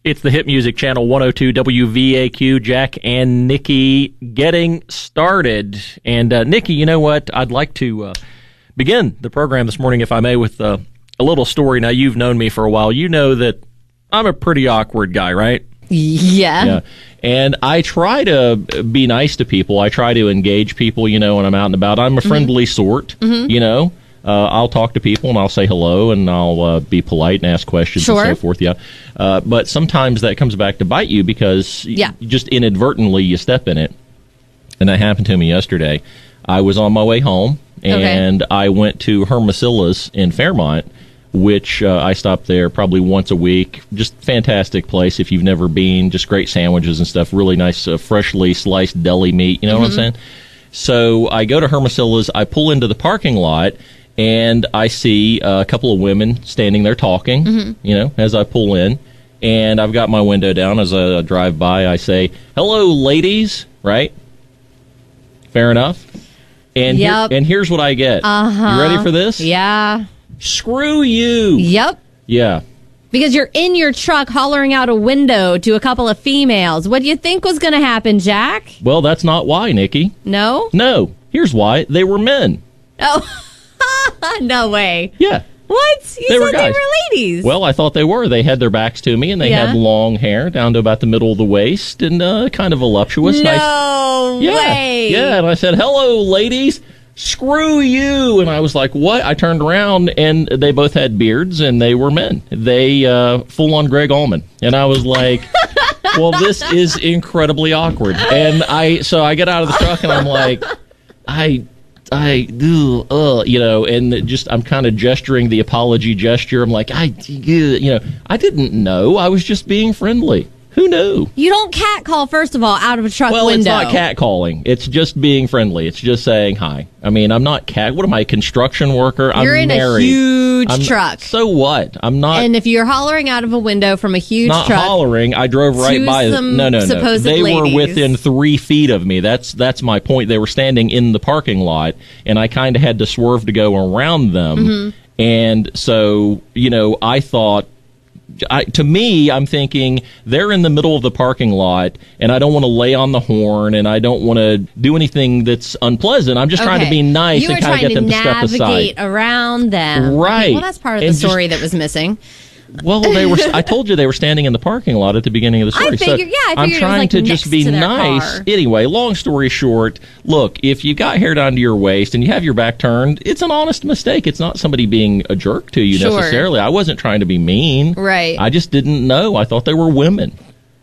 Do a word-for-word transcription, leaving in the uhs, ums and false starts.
It's the Hit Music Channel one oh two W V A Q. Jack and Nikki getting started. And uh, Nikki, you know what? I'd like to uh, begin the program this morning, if I may, with uh, a little story. Now, you've known me for a while. You know that I'm a pretty awkward guy, right? Yeah. Yeah. And I try to be nice to people. I try to engage people, you know, when I'm out and about. I'm a friendly mm-hmm. sort, mm-hmm. you know. Uh, I'll talk to people and I'll say hello and I'll uh, be polite and ask questions sure. and so forth. Yeah, uh, but sometimes that comes back to bite you because yeah. y- just inadvertently you step in it. And that happened to me yesterday. I was on my way home and okay. I went to Hermosilla's in Fairmont, which uh, I stopped there probably once a week. Just fantastic place if you've never been. Just great sandwiches and stuff. Really nice, uh, freshly sliced deli meat. You know mm-hmm. what I'm saying? So I go to Hermosilla's. I pull into the parking lot. And I see uh, a couple of women standing there talking, mm-hmm. you know, as I pull in. And I've got my window down. As I drive by, I say, hello, ladies, right? Fair enough. And, yep. here, and here's what I get. Uh-huh. You ready for this? Yeah. Screw you. Yep. Yeah. Because you're in your truck hollering out a window to a couple of females. What do you think was going to happen, Jack? Well, that's not why, Nikki. No? No. Here's why. They were men. Oh. No way. Yeah. What? You they said were guys. They were ladies. Well, I thought they were. They had their backs to me, and they yeah. had long hair down to about the middle of the waist, and uh, kind of voluptuous. No nice. Yeah. way. Yeah, and I said, hello, ladies. Screw you. And I was like, what? I turned around, and they both had beards, and they were men. They, uh, full-on Greg Allman. And I was like, well, this is incredibly awkward. And I, so I get out of the truck, and I'm like, I... I do, uh, you know, and just I'm kind of gesturing the apology gesture. I'm like, I, you know, I didn't know. I was just being friendly. Who knew? You don't catcall, first of all, out of a truck well, window. Well, it's not catcalling. It's just being friendly. It's just saying hi. I mean, I'm not cat. What am I, a construction worker? You're I'm in married. a huge I'm, truck. So what? I'm not. And if you're hollering out of a window from a huge not truck. Not hollering. I drove right by. Some no, no, no. supposed They ladies. were within three feet of me. That's that's my point. They were standing in the parking lot, and I kind of had to swerve to go around them. Mm-hmm. And so, you know, I thought. I, to me, I'm thinking they're in the middle of the parking lot, and I don't want to lay on the horn, and I don't want to do anything that's unpleasant. I'm just okay. trying to be nice you and kind of get them to step aside. You were trying to navigate around them. Right. Well, that's part of and the story just, that was missing. Well, they were. I told you they were standing in the parking lot at the beginning of the story. I figured, so yeah, I figured I'm it trying was like to next just be to their nice. car. Anyway, long story short, look, if you got hair down to your waist and you have your back turned, it's an honest mistake. It's not somebody being a jerk to you sure. necessarily. I wasn't trying to be mean. Right. I just didn't know. I thought they were women.